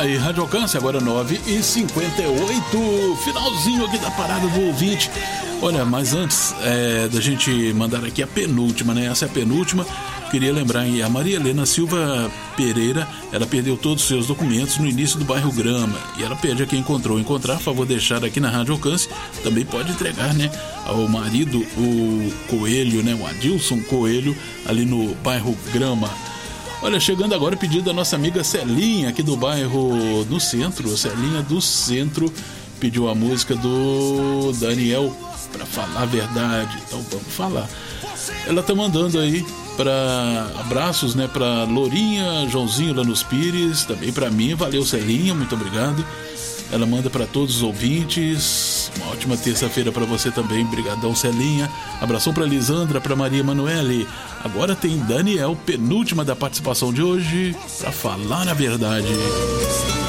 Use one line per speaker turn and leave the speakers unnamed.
Aí, Rádio Alcance, agora 9h58, finalzinho aqui da parada do ouvinte. Olha, mas antes da gente mandar aqui a penúltima, né? Essa é a penúltima. Queria lembrar aí, a Maria Helena Silva Pereira, ela perdeu todos os seus documentos no início do bairro Grama. E ela pede a quem encontrar, por favor, deixar aqui na Rádio Alcance. Também pode entregar, né? Ao marido, o Coelho, né? O Adilson Coelho, ali no bairro Grama. Olha, chegando agora o pedido da nossa amiga Celinha, aqui do bairro do Centro. Celinha do Centro pediu a música do Daniel, Pra Falar a Verdade. Então vamos falar. Ela tá mandando aí para abraços, né, pra Lourinha, Joãozinho lá nos Pires, também pra mim. Valeu, Celinha, muito obrigado. Ela manda para todos os ouvintes. Uma ótima terça-feira para você também. Brigadão, Celinha. Abração para Lisandra, para Maria Emanuele. Agora tem Daniel, penúltima da participação de hoje, Pra Falar a Verdade.